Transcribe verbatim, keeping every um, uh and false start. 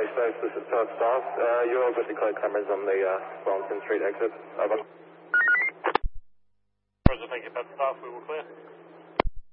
space, this is Perth staff. Uh, you're all good to clear cameras on the uh, Wellington Street exit. Over. Present, thank you, Perth staff, we will clear.